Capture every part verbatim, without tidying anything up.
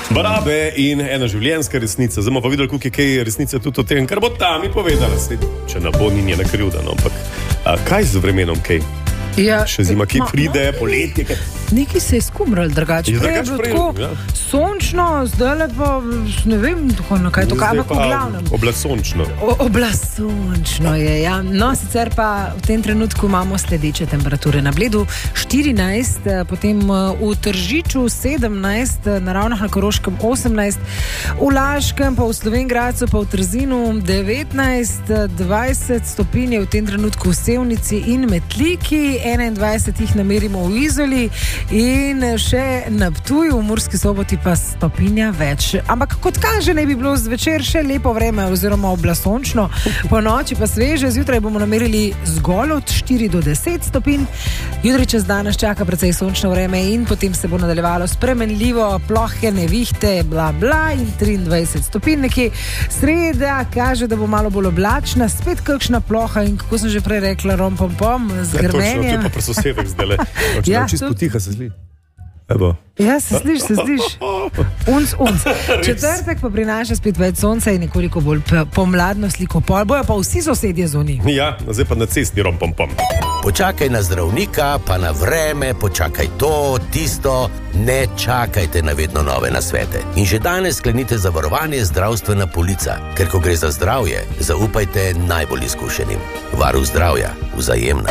Barabe in ena življenjska resnica. Zdaj bomo pa videli, koliko je kaj resnice tudi o tem, kar bo tam in povedala. Če ne bo, ni njena krivda, no, ampak a, kaj z vremenom, kaj? Ja, še zima, ki pride, no, poletje. Kaj... Nekaj se je skumral drugače. Je Prej je drugače bilo prej, tako ja. sončno, zdaj lepo, ne vem, tako na kaj to kaj, ampak v glavnem. Oblasončno. Oblasončno je, ja. No, sicer pa v tem trenutku imamo sledeče temperature. Na Bledu štirinajst, potem v Tržiču sedemnajst, na Ravnah na Koroškem osemnajst, v Laškem pa v Slovenj Gradcu pa v Trzinu devetnajst, dvajset stopinj je v tem trenutku v Sevnici in Metliki, enaindvajset jih namerimo v Izoli in še na Ptuju, v Murski Soboti pa stopinja več. Ampak kot kaže, ne bi bilo zvečer še lepo vreme oziroma oblasončno, po noči pa sveže, zjutraj bomo namerili zgolj od štiri do deset stopinj, jutri čez dan nas čaka precej sončno vreme in potem se bo nadaljevalo spremenljivo, plohe, nevihte, bla bla in triindvajset stopinj nekje. Sreda kaže, da bo malo bolj oblačna, spet kakšna ploha in kako sem že prej rekla, rom pom pom, z grmenjem. Ja, točno, to je pa presosevek zdaj le. Ja, čisto potiha se zli. Evo. Ja, se sliš, se sliš. Unc, unc. Četrtek pa prinaša spet več sonca in nekoliko bolj pomladno sliko. Pol bojo pa vsi sosedje zunaj. Ja, zdaj pa na cesti rom pom pom. Počakaj na zdravnika, pa na vreme, počakaj to, tisto, ne čakajte na vedno nove nasvete. In že danes sklenite zavarovanje zdravstvena polica, ker ko gre za zdravje, zaupajte najbolj izkušenim. Varuh zdravja, Vzajemna.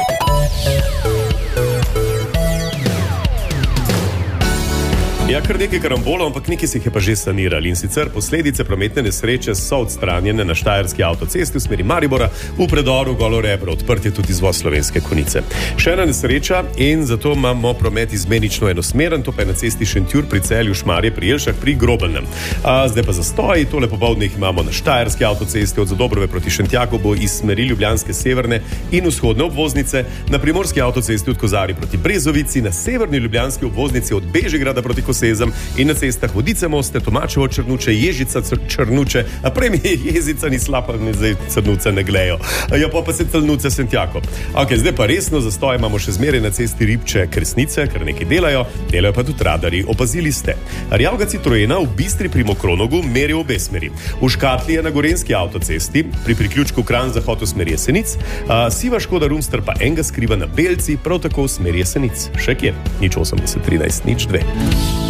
Ja, kar nekaj karambolov, ampak nekaj se jih je pa že sanirali. In sicer posledice prometne nesreče so odstranjene na štajerski avtocesti v smeri Maribora, v predoru Golo Rebro, odprt je tudi izvoz Slovenske Konjice. Še ena nesreča in zato imamo promet izmenično enosmeren, to pa je na cesti Šentjur pri Celju, Šmarje pri Jelšah pri Grobelnem. A, zdaj pa zastoji, tole popoldne jih imamo na štajerski avtocesti od Zadobrove proti Šentjakobu iz smeri Ljubljanske severne in vzhodne obvoznice, na primorski avtocesti od Kozarja proti Brezovici, na severni ljubljanski obvoznici od Bežigrada proti Sezam in na cestah Vodice Moste, Tomačevo Črnuče, Ježica Črnuče, a prej mi je Jezica ni slaba, ne zdaj Črnuce ne glejo. Ja, pa pa se Celnuce Sentjako. Ok, zdaj pa resno zastoj imamo še zmeraj na cesti Ribče Kresnice, ker nekaj delajo, delajo pa tudi radarji. Opazili ste. Rjavga Citroena v Bistri pri Mokronogu meri v obe smeri. V Škatli je na gorenski avtocesti, pri priključku Kranj zahod v smeri Jesenic, a, siva Škoda Rumster pa enga skriva na Belci, prav tako v smeri Jesenic. Še kjer? Nič osemdeset trinajst, nič dve.